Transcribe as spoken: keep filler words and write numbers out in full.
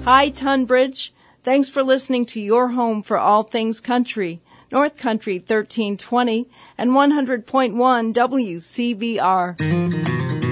Hi, Tunbridge. Thanks for listening to your home for all things country, North Country thirteen twenty and one hundred point one W C B R.